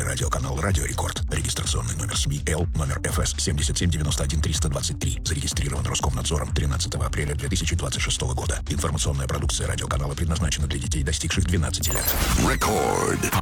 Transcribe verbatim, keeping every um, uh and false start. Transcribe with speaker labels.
Speaker 1: телерадиоканал «Радио Рекорд». Регистрационный номер СМИ Л, номер эф эс семь семь девять один три два три. Зарегистрирован Роскомнадзором тринадцатого апреля две тысячи двадцать шестого года. Информационная продукция радиоканала предназначена для детей, достигших двенадцати лет.
Speaker 2: Рекорд.